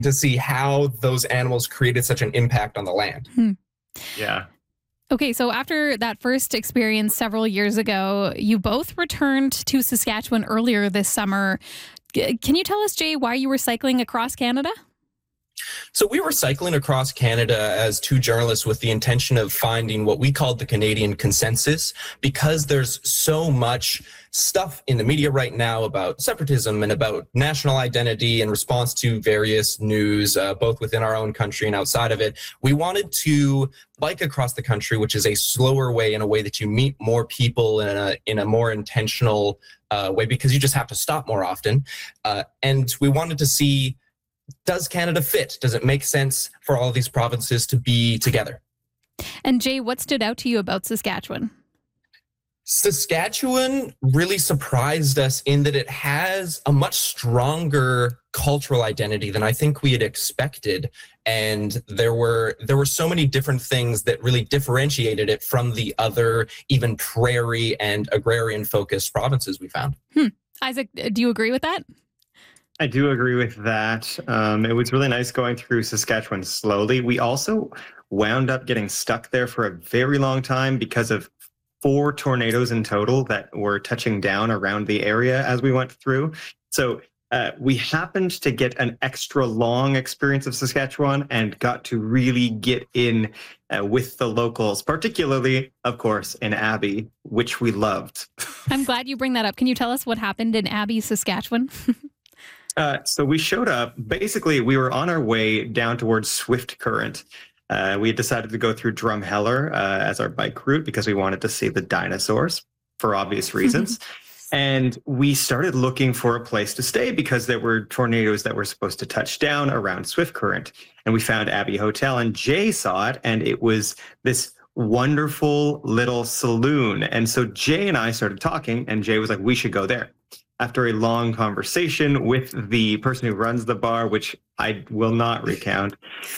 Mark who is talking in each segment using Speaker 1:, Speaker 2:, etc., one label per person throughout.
Speaker 1: to see how those animals created such an impact on the land.
Speaker 2: Yeah.
Speaker 3: Okay, so after that first experience several years ago, you both returned to Saskatchewan earlier this summer. Can you tell us, Jay, why you were cycling across Canada?
Speaker 1: So we were cycling across Canada as two journalists with the intention of finding what we called the Canadian consensus, because there's so much stuff in the media right now about separatism and about national identity in response to various news, both within our own country and outside of it. We wanted to bike across the country, which is a slower way, in a way that you meet more people in a more intentional way, because you just have to stop more often. And we wanted to see, does Canada fit? Does it make sense for all of these provinces to be together?
Speaker 3: And Jay, what stood out to you about Saskatchewan?
Speaker 1: Saskatchewan really surprised us in that it has a much stronger cultural identity than I think we had expected. And there were so many different things that really differentiated it from the other, even prairie and agrarian focused provinces we found.
Speaker 3: Isaac, do you agree with that?
Speaker 2: I do agree with that. It was really nice going through Saskatchewan slowly. We also wound up getting stuck there for a very long time because of 4 tornadoes in total that were touching down around the area as we went through. So we happened to get an extra long experience of Saskatchewan and got to really get in with the locals, particularly, of course, in Abbey, which we loved.
Speaker 3: I'm glad you bring that up. Can you tell us what happened in Abbey, Saskatchewan?
Speaker 2: So we showed up. Basically, we were on our way down towards Swift Current. We had decided to go through Drumheller as our bike route because we wanted to see the dinosaurs for obvious reasons. And we started looking for a place to stay because there were tornadoes that were supposed to touch down around Swift Current. And we found Abbey Hotel, and Jay saw it, and it was this wonderful little saloon. And so Jay and I started talking, and Jay was like, we should go there. After a long conversation with the person who runs the bar, which I will not recount,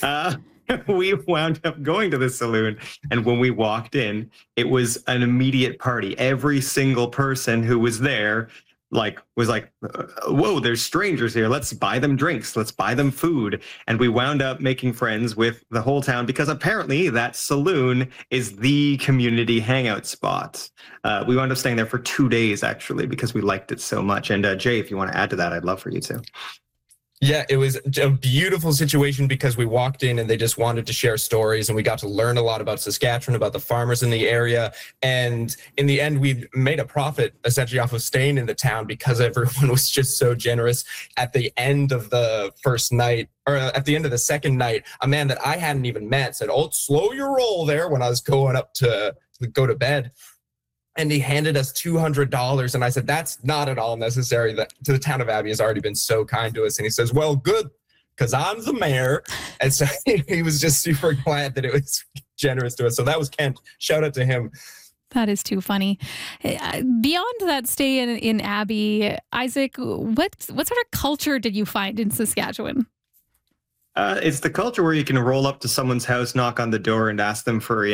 Speaker 2: we wound up going to the saloon. And when we walked in, it was an immediate party. Every single person who was there was like, whoa, there's strangers here. Let's buy them drinks. Let's buy them food. And we wound up making friends with the whole town because apparently that saloon is the community hangout spot. We wound up staying there for 2 days, actually, because we liked it so much. And Jay, if you want to add to that, I'd love for you to.
Speaker 1: Yeah, it was a beautiful situation because we walked in and they just wanted to share stories, and we got to learn a lot about Saskatchewan, about the farmers in the area. And in the end, we made a profit essentially off of staying in the town because everyone was just so generous. At the end of the first night, or at the end of the second night, a man that I hadn't even met said, "Oh, slow your roll there," when I was going up to go to bed. And he handed us $200. And I said, that's not at all necessary. That to the town of Abbey has already been so kind to us. And he says, well, good, because I'm the mayor. And so he was just super glad that it was generous to us. So that was Kent. Shout out to him.
Speaker 3: That is too funny. Beyond that stay in Abbey, Isaac, what sort of culture did you find in Saskatchewan?
Speaker 2: It's the culture where you can roll up to someone's house, knock on the door, and ask them for,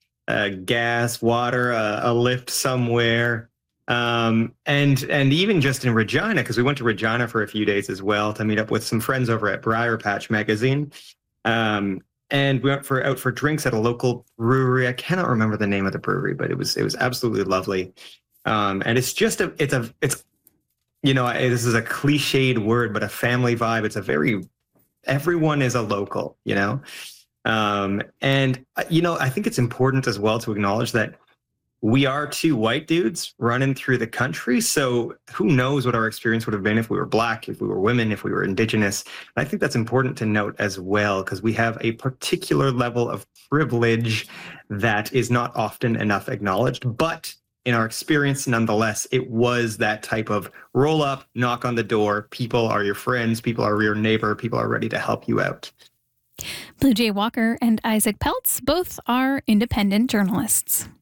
Speaker 2: gas, water, a lift somewhere. And even just in Regina, because we went to Regina for a few days as well to meet up with some friends over at Briar Patch Magazine. And we went out for drinks at a local brewery. I cannot remember the name of the brewery, but it was absolutely lovely. And it's just this is a cliched word, but a family vibe. Everyone is a local, And I think it's important as well to acknowledge that we are 2 white dudes running through the country. So who knows what our experience would have been if we were Black, if we were women, if we were Indigenous. And I think that's important to note as well, because we have a particular level of privilege that is not often enough acknowledged. But in our experience, nonetheless, it was that type of roll up, knock on the door. People are your friends. People are your neighbor. People are ready to help you out.
Speaker 3: Blue Jay Walker and Isaac Peltz both are independent journalists.